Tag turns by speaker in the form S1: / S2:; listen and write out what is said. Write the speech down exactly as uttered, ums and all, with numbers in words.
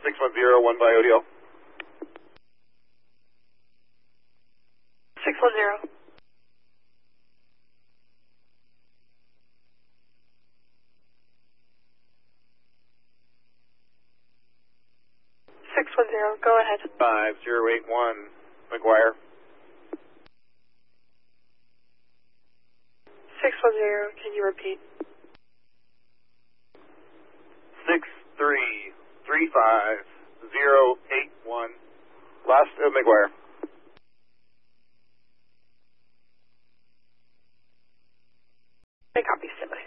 S1: six one zero, one by O D L.
S2: six one zero. six one zero, go ahead.
S1: five zero eight one, McGuire.
S2: six one zero, can you repeat?
S1: six three three five zero eight one. Last uh, McGuire.
S2: I copy, stand by.